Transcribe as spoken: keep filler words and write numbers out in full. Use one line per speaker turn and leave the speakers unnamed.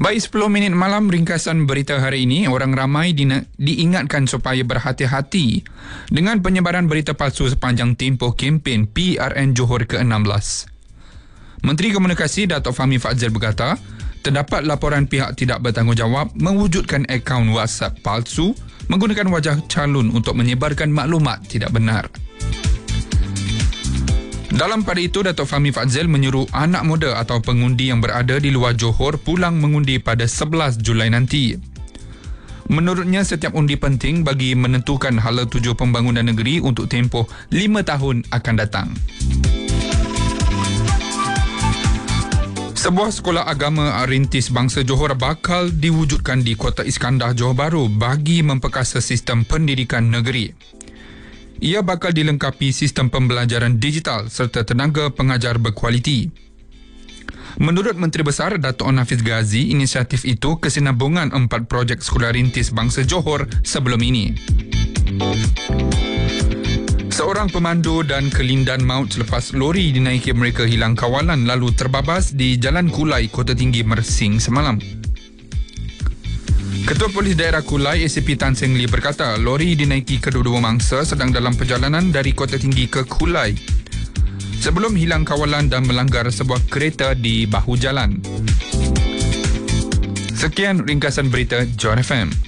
Baik, sepuluh minit malam, ringkasan berita hari ini. Orang ramai di, diingatkan supaya berhati-hati dengan penyebaran berita palsu sepanjang tempoh kempen P R N Johor ke enam belas. Menteri Komunikasi Datuk Fahmi Fadzil berkata, terdapat laporan pihak tidak bertanggungjawab mewujudkan akaun WhatsApp palsu menggunakan wajah calon untuk menyebarkan maklumat tidak benar. Dalam pada itu, Datuk Fahmi Fadzil menyuruh anak muda atau pengundi yang berada di luar Johor pulang mengundi pada sebelas Julai nanti. Menurutnya, setiap undi penting bagi menentukan hala tuju pembangunan negeri untuk tempoh lima tahun akan datang. Sebuah sekolah agama rintis bangsa Johor bakal diwujudkan di Kota Iskandar, Johor Bahru bagi memperkasa sistem pendidikan negeri. Ia bakal dilengkapi sistem pembelajaran digital serta tenaga pengajar berkualiti. Menurut Menteri Besar Datuk Onn Hafiz Ghazi, inisiatif itu kesinambungan empat projek sekolah rintis bangsa Johor sebelum ini. Seorang pemandu dan kelindan maut selepas lori dinaiki mereka hilang kawalan lalu terbabas di Jalan Kulai, Kota Tinggi, Mersing semalam. Ketua Polis Daerah Kulai, A C P Tan Seng Lee berkata, lori dinaiki kedua-dua mangsa sedang dalam perjalanan dari Kota Tinggi ke Kulai sebelum hilang kawalan dan melanggar sebuah kereta di bahu jalan. Sekian ringkasan berita Johor F M.